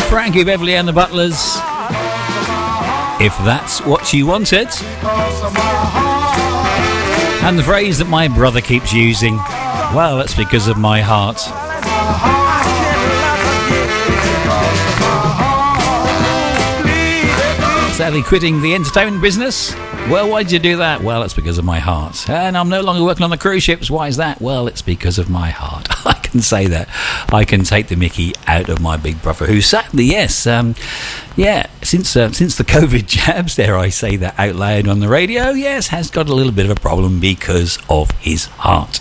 Frankie Beverly and the Butlers. If that's what you wanted. And the phrase that my brother keeps using, well, that's because of my heart. Sadly quitting the entertainment business. Well, why did you do that? Well, it's because of my heart. And I'm no longer working on the cruise ships. Why is that? Well, it's because of my heart. I can say that. I can take the mickey out of my big brother, who sadly, yes, since the COVID jabs, dare I say that out loud on the radio, yes, has got a little bit of a problem because of his heart.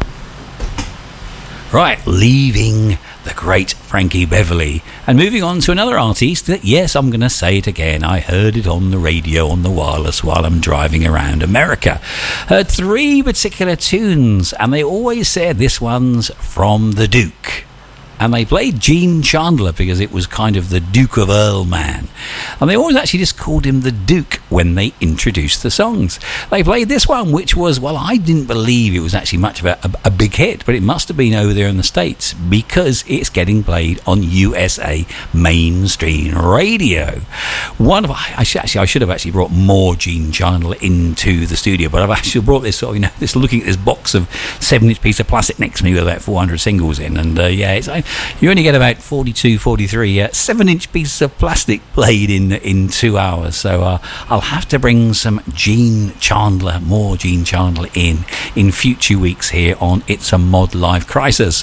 Right, leaving the great Frankie Beverly and moving on to another artist that, yes, I'm going to say it again, I heard it on the radio, on the wireless while I'm driving around America. Heard 3 particular tunes, and they always said this one's from the Duke. And they played Gene Chandler because it was kind of the Duke of Earl man. And they always actually just called him the Duke when they introduced the songs. They played this one, which was, well, I didn't believe it was actually much of a big hit, but it must have been over there in the States because it's getting played on USA mainstream radio. I should have actually brought more Gene Chandler into the studio, but I've actually brought this sort of, this looking at this box of 7-inch piece of plastic next to me with about 400 singles in, and you only get about 42, 43 7-inch pieces of plastic played in 2 hours. So I'll have to bring some more Gene Chandler in future weeks here on It's a Mod Live Crisis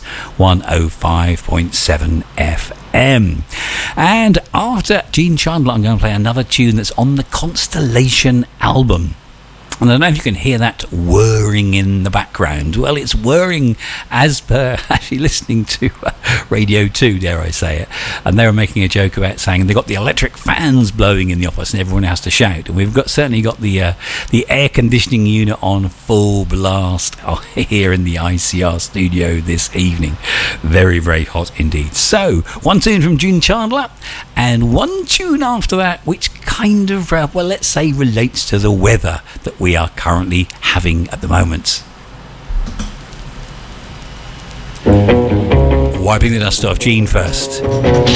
105.7 FM. And after Gene Chandler, I'm going to play another tune that's on the Constellation album. And I don't know if you can hear that whirring in the background. Well, it's whirring as per actually listening to Radio 2, dare I say it. And they were making a joke about saying they've got the electric fans blowing in the office and everyone has to shout. And we've certainly got the air conditioning unit on full blast here in the ICR studio this evening. Very, very hot indeed. So, one tune from Gene Chandler and one tune after that which kind of, let's say relates to the weather that we are currently having at the moment. Wiping the dust off Gene first.